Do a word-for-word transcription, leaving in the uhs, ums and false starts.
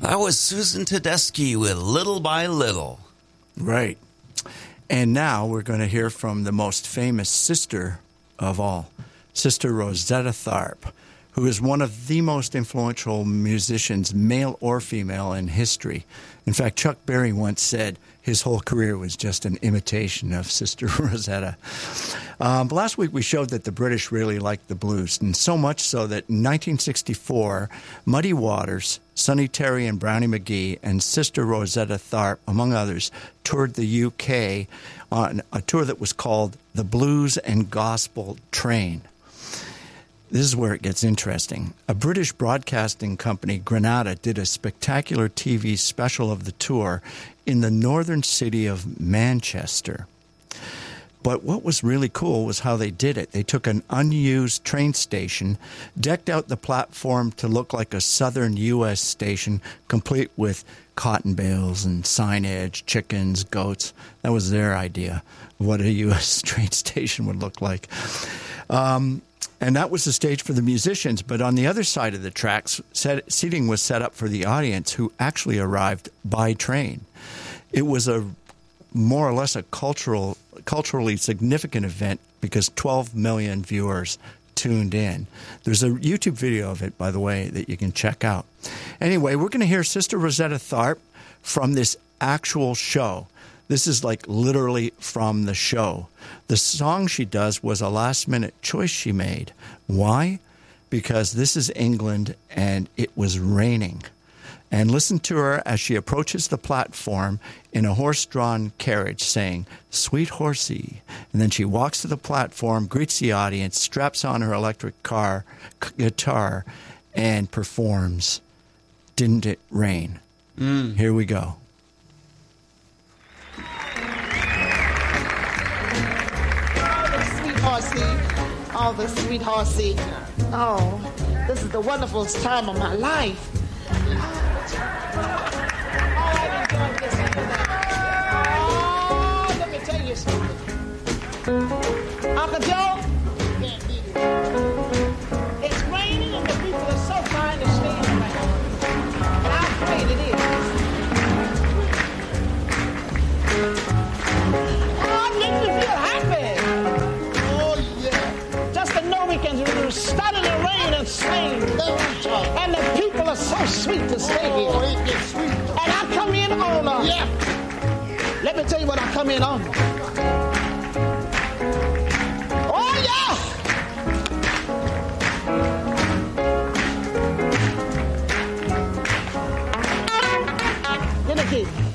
That was Susan Tedeschi with Little by Little. Right. And now we're going to hear from the most famous sister of all, Sister Rosetta Tharpe, who is one of the most influential musicians, male or female, in history. In fact, Chuck Berry once said his whole career was just an imitation of Sister Rosetta. Um, last week we showed that the British really liked the blues, and so much so that in nineteen sixty-four, Muddy Waters, Sonny Terry and Brownie McGhee, and Sister Rosetta Tharpe, among others, toured the U K on a tour that was called the Blues and Gospel Train. This is where it gets interesting. A British broadcasting company, Granada, did a spectacular T V special of the tour in the northern city of Manchester. But what was really cool was how they did it. They took an unused train station, decked out the platform to look like a southern U S station, complete with cotton bales and signage, chickens, goats. That was their idea of what a U S train station would look like. Um... And that was the stage for the musicians. But on the other side of the tracks, set, seating was set up for the audience, who actually arrived by train. It was a more or less a cultural, culturally significant event because twelve million viewers tuned in. There's a YouTube video of it, by the way, that you can check out. Anyway, we're going to hear Sister Rosetta Tharpe from this actual show. This is like literally from the show. The song she does was a last-minute choice she made. Why? Because this is England and it was raining. And listen to her as she approaches the platform in a horse-drawn carriage saying, "Sweet horsey." And then she walks to the platform, greets the audience, straps on her electric car guitar, and performs "Didn't It Rain?" Mm. Here we go. Horsey, all the sweet horsey. Oh, this is the wonderful time of my life. Oh, let me tell you something. Uncle Joe, can't beat it. It's raining and the people are so fine to stay around. And I'm afraid it is. Oh, it makes me feel happy. We can stand in the rain and sing. And the people are so sweet to stay here. And I come in on a... Yeah. Let me tell you what I come in on. Oh, yeah! Then again.